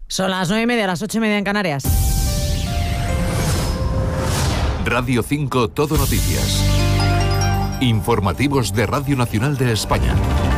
Son las 9:30, las 8:30 en Canarias. Radio 5 Todo Noticias. Informativos de Radio Nacional de España.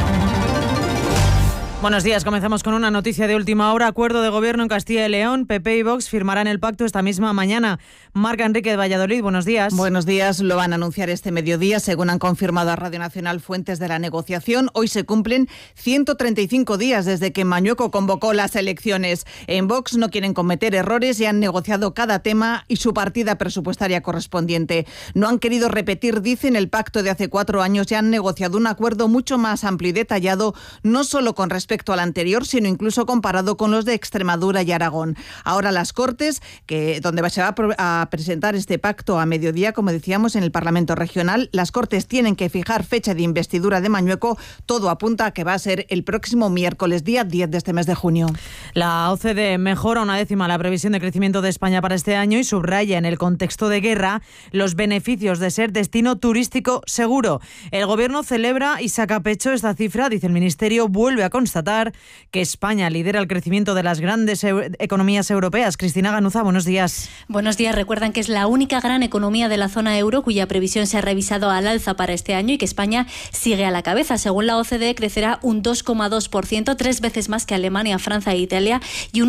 Buenos días, comenzamos con una noticia de última hora. Acuerdo de gobierno en Castilla y León. PP y Vox firmarán el pacto esta misma mañana. Marca Enrique de Valladolid, buenos días. Buenos días, lo van a anunciar este mediodía, según han confirmado a Radio Nacional fuentes de la negociación. Hoy se cumplen 135 días desde que Mañueco convocó las elecciones. En Vox no quieren cometer errores y han negociado cada tema y su partida presupuestaria correspondiente. No han querido repetir, dicen, el pacto de hace 4 años y han negociado un acuerdo mucho más amplio y detallado, no solo con respecto al anterior, sino incluso comparado con los de Extremadura y Aragón. Ahora las Cortes, donde se va a presentar este pacto a mediodía, como decíamos, en el Parlamento Regional, las Cortes tienen que fijar fecha de investidura de Mañueco. Todo apunta a que va a ser el próximo miércoles, día 10 de este mes de junio. La OCDE mejora 1/10 la previsión de crecimiento de España para este año y subraya en el contexto de guerra los beneficios de ser destino turístico seguro. El Gobierno celebra y saca pecho esta cifra, dice el Ministerio, vuelve a constatar que España lidera el crecimiento de las grandes economías europeas. Cristina Ganuza, buenos días. Buenos días. Recuerdan que es la única gran economía de la zona euro cuya previsión se ha revisado al alza para este año y que España sigue a la cabeza. Según la OCDE, crecerá un 2,2%, 3 veces más que Alemania, Francia e Italia, y un